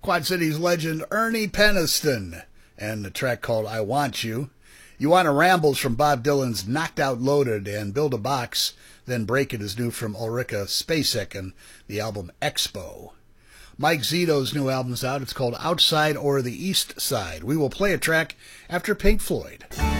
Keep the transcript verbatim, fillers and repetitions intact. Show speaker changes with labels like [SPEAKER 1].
[SPEAKER 1] Quad Cities legend Ernie Peniston, and the track called I Want You. You Wanna Rambles from Bob Dylan's Knocked Out Loaded, and Build a Box, Then Break It is new from Ulrika Spacek and the album Expo. Mike Zito's new album's out. It's called Outside or the East Side. We will play a track after Pink Floyd.